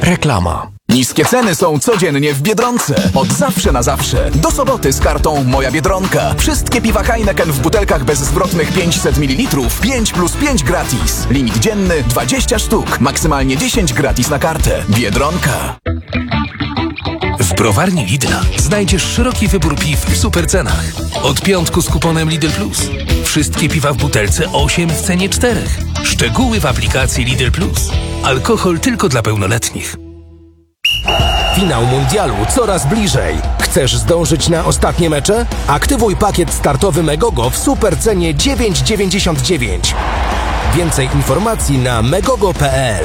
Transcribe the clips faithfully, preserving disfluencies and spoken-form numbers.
Reklama. Niskie ceny są codziennie w Biedronce. Od zawsze na zawsze. Do soboty z kartą Moja Biedronka. Wszystkie piwa Heineken w butelkach bezzwrotnych pięćset mililitrów. pięć plus pięć gratis. Limit dzienny dwadzieścia sztuk. Maksymalnie dziesięć gratis na kartę. Biedronka. W browarni Lidla znajdziesz szeroki wybór piw w supercenach. Od piątku z kuponem Lidl Plus. Wszystkie piwa w butelce osiem w cenie czterech. Szczegóły w aplikacji Lidl Plus. Alkohol tylko dla pełnoletnich. Finał mundialu coraz bliżej. Chcesz zdążyć na ostatnie mecze? Aktywuj pakiet startowy Megogo w supercenie dziewięć dziewięćdziesiąt dziewięć. Więcej informacji na megogo kropka pe el.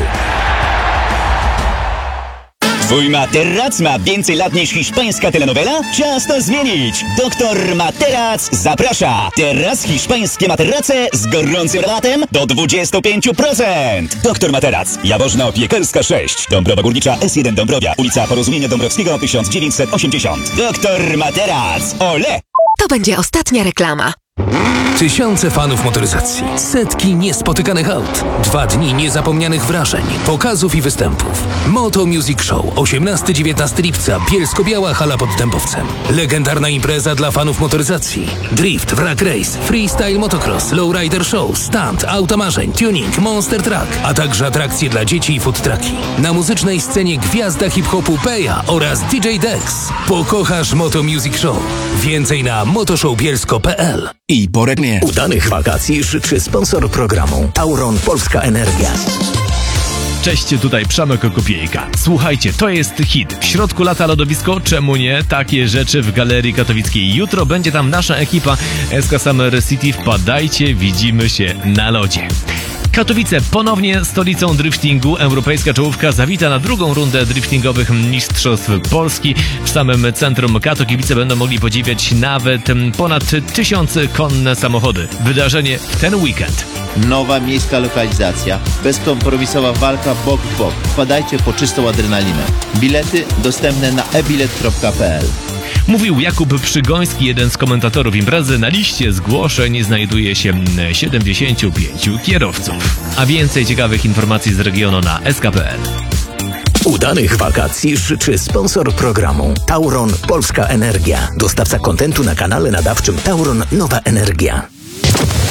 Twój materac ma więcej lat niż hiszpańska telenowela? Czas to zmienić! Doktor Materac zaprasza! Teraz hiszpańskie materace z gorącym rabatem do dwadzieścia pięć procent! Doktor Materac, Jaworzna Opiekarska sześć, Dąbrowa Górnicza S jeden Dąbrowia, ulica Porozumienia Dąbrowskiego tysiąc dziewięćset osiemdziesiąt. Doktor Materac, ole! To będzie ostatnia reklama. Tysiące fanów motoryzacji, setki niespotykanych aut, dwa dni niezapomnianych wrażeń, pokazów i występów. Moto Music Show, osiemnastego do dziewiętnastego lipca, Bielsko-Biała hala pod Dębowcem. Legendarna impreza dla fanów motoryzacji. Drift, wrak race, freestyle motocross, lowrider show, stunt, auta marzeń, tuning, monster truck, a także atrakcje dla dzieci i food trucki. Na muzycznej scenie gwiazda hip-hopu Peja oraz D J Dex. Pokochasz Moto Music Show. Więcej na motoshowbielsko kropka pe el. I po regnie. Udanych wakacji życzy sponsor programu Tauron Polska Energia. Cześć, tutaj Przemek Kopiejka. Słuchajcie, to jest hit. W środku lata lodowisko, czemu nie? Takie rzeczy w Galerii Katowickiej. Jutro będzie tam nasza ekipa S K Summer City. Wpadajcie, widzimy się na lodzie. Katowice ponownie stolicą driftingu. Europejska czołówka zawita na drugą rundę driftingowych mistrzostw Polski. W samym centrum Katowice będą mogli podziwiać nawet ponad tysiąc konne samochody. Wydarzenie w ten weekend. Nowa miejska lokalizacja, bezkompromisowa walka bok w bok. Wpadajcie po czystą adrenalinę. Bilety dostępne na e bilet kropka pe el. Mówił Jakub Przygoński, jeden z komentatorów imprezy. Na liście zgłoszeń znajduje się siedemdziesięciu pięciu kierowców. A więcej ciekawych informacji z regionu na es ka kropka pe el. Udanych wakacji życzy sponsor programu Tauron Polska Energia. Dostawca kontentu na kanale nadawczym Tauron Nowa Energia.